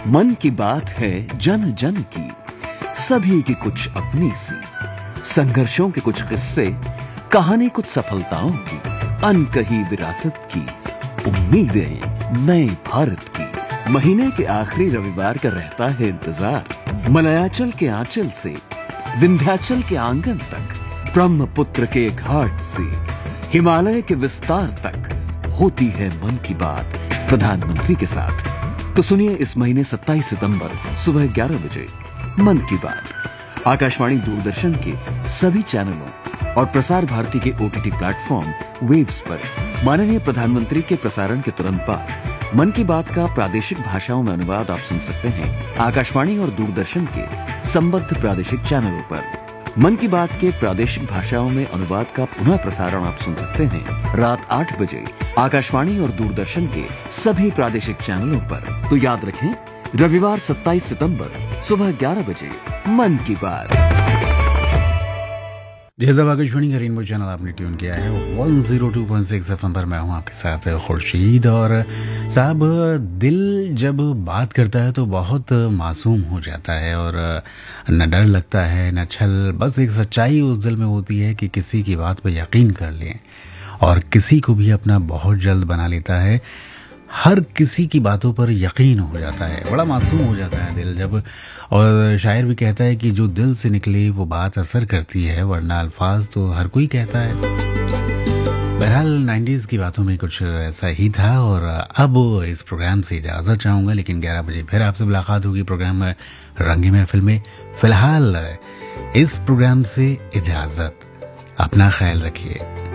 मन की बात है जन जन की, सभी की कुछ अपनी सी, संघर्षों के कुछ किस्से, कहानी कुछ सफलताओं की, अनकही विरासत की, उम्मीदें नए भारत की। महीने के आखिरी रविवार का रहता है इंतजार। मलयाचल के आंचल से विंध्याचल के आंगन तक, ब्रह्मपुत्र के घाट से हिमालय के विस्तार तक होती है मन की बात प्रधानमंत्री के साथ। तो सुनिए इस महीने 27 सितंबर सुबह 11 बजे मन की बात आकाशवाणी दूरदर्शन के सभी चैनलों और प्रसार भारती के OTT प्लेटफॉर्म वेव्स पर माननीय प्रधानमंत्री के प्रसारण के तुरंत बाद मन की बात का प्रादेशिक भाषाओं में अनुवाद आप सुन सकते हैं आकाशवाणी और दूरदर्शन के संबद्ध प्रादेशिक चैनलों पर। मन की बात के प्रादेशिक भाषाओं में अनुवाद का पुनः प्रसारण आप सुन सकते हैं रात 8 बजे आकाशवाणी और दूरदर्शन के सभी प्रादेशिक चैनलों पर। तो याद रखें, रविवार 27 सितंबर सुबह 11 बजे मन की बात। जैसा आकाशवाणी का रेनबो चैनल आपने ट्यून किया है 102.6 FM पर मैं हूँ आपके साथ खुर्शीद। और साहब, दिल जब बात करता है तो बहुत मासूम हो जाता है और न डर लगता है न छल, बस एक सच्चाई उस दिल में होती है कि किसी की बात पर यकीन कर लें और किसी को भी अपना बहुत जल्द बना लेता है। हर किसी की बातों पर यकीन हो जाता है, बड़ा मासूम हो जाता है दिल जब। और शायर भी कहता है कि जो दिल से निकले वो बात असर करती है, वरना अल्फाज तो हर कोई कहता है। बहरहाल 90s की बातों में कुछ ऐसा ही था। और अब इस प्रोग्राम से इजाज़त चाहूँगा, लेकिन 11 बजे फिर आपसे मुलाकात होगी प्रोग्राम रंग महफिल में। फिलहाल इस प्रोग्राम से इजाज़त, अपना ख्याल रखिए।